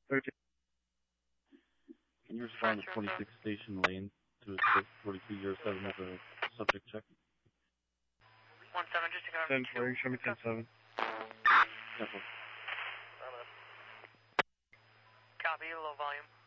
13. Can you respond to 26 Station Lane to assist 4207 with a subject check? 1-7, just to confirm. 10 flaring, show me 10-7. Yes, sir. Copy, low volume.